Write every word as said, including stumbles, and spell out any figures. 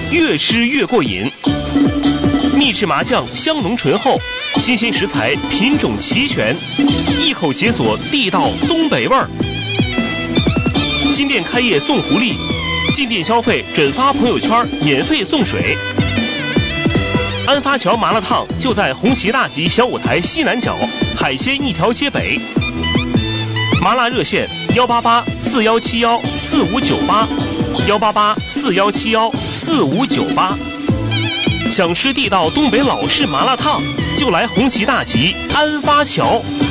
越吃越过瘾。秘制麻酱香浓醇厚，新鲜食材品种齐全，一口解锁地道东北味儿。新店开业送福利，进店消费转发朋友圈免费送水。安发桥麻辣烫就在红旗大集小舞台西南角，海鲜一条街北。麻辣热线幺八八四幺七幺四五九八，幺八八四幺七幺四五九八。想吃地道东北老式麻辣烫，就来红旗大集安发桥。